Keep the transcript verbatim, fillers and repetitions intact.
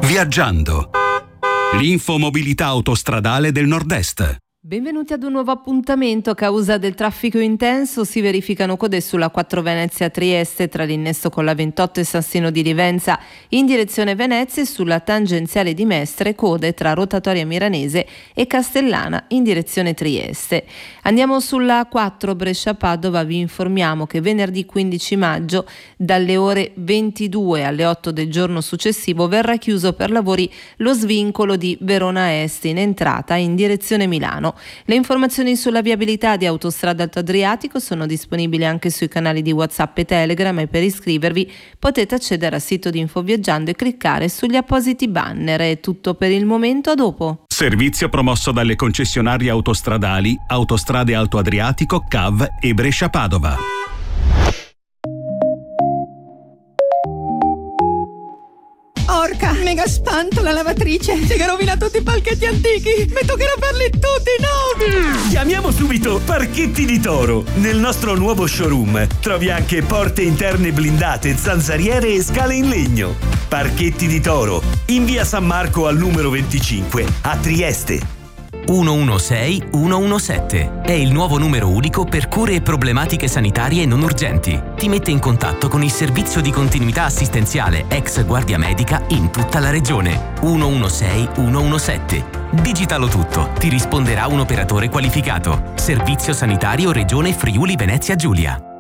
Viaggiando. L'infomobilità autostradale del Nord-Est. Benvenuti ad un nuovo appuntamento. A causa del traffico intenso si verificano code sulla quattro Venezia Trieste tra l'innesto con la ventotto e Sassino di Livenza in direzione Venezia e sulla tangenziale di Mestre code tra Rotatoria Miranese e Castellana in direzione Trieste. Andiamo sulla quattro Brescia-Padova. Vi informiamo che venerdì quindici maggio dalle ore ventidue alle otto del giorno successivo verrà chiuso per lavori lo svincolo di Verona Est in entrata in direzione Milano. Le informazioni sulla viabilità di Autostrada Alto Adriatico sono disponibili anche sui canali di WhatsApp e Telegram e per iscrivervi potete accedere al sito di Infoviaggiando e cliccare sugli appositi banner. È tutto per il momento, a dopo. Servizio promosso dalle concessionarie autostradali Autostrade Alto Adriatico, C A V e Brescia-Padova. Porca, mega spanto la lavatrice. Si è rovinato tutti i palchetti antichi. Mi toccherà farli tutti nuovi. Chiamiamo subito Parchetti di Toro. Nel nostro nuovo showroom trovi anche porte interne blindate, zanzariere e scale in legno. Parchetti di Toro, in via San Marco al numero venticinque, a Trieste. uno uno sei uno uno sette è il nuovo numero unico per cure e problematiche sanitarie non urgenti. Ti mette in contatto con il servizio di continuità assistenziale ex Guardia Medica in tutta la regione. uno uno sei uno uno sette. Digitalo tutto, ti risponderà un operatore qualificato. Servizio sanitario Regione Friuli Venezia Giulia.